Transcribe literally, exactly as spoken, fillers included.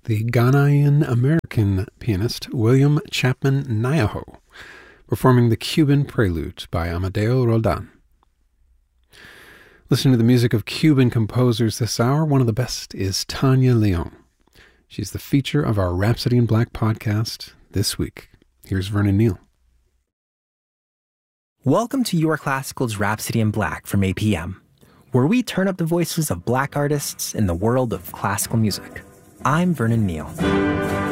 the Ghanaian-American pianist William Chapman Nyaho, performing the Cuban Prelude by Amadeo Roldan. Listening to the music of Cuban composers this hour, one of the best is Tanya Leon. She's the feature of our Rhapsody in Black podcast this week. Here's Vernon Neal. Welcome to Your Classical's Rhapsody in Black from A P M, where we turn up the voices of Black artists in the world of classical music. I'm Vernon Neal.